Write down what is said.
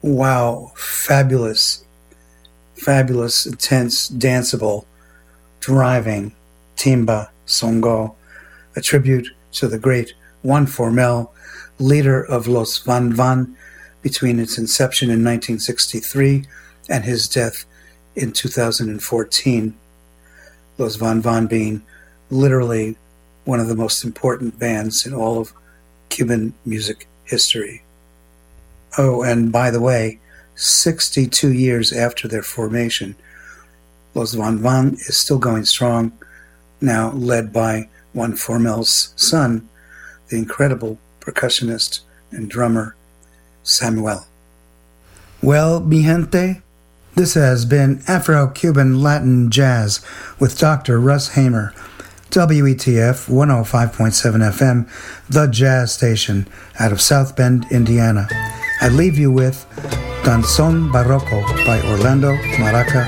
Wow, fabulous, fabulous, intense, danceable, driving timba songo, a tribute to the great Juan Formel, leader of Los Van Van, between its inception in 1963 and his death in 2014. Los Van Van being literally one of the most important bands in all of Cuban music history. Oh, and by the way, 62 years after their formation, Los Van Van is still going strong, now led by Juan Formel's son, the incredible percussionist and drummer Samuel. Well, mi gente, this has been Afro-Cuban Latin Jazz with Dr. Russ Hamer, WETF 105.7 FM, the jazz station out of South Bend, Indiana. I leave you with Danzón Barroco by Orlando Maraca